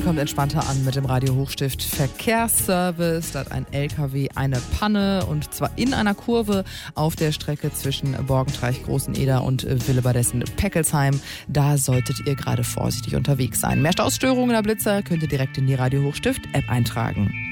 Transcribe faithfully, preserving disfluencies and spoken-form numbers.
kommt entspannter an mit dem Radio Hochstift Verkehrsservice. Da hat ein L K W eine Panne und zwar in einer Kurve auf der Strecke zwischen Borgentreich, Großeneder und Willebadessen-Peckelsheim. Da solltet ihr gerade vorsichtig unterwegs sein. Mehr Stausstörungen oder Blitzer könnt ihr direkt in die Radio Hochstift App eintragen.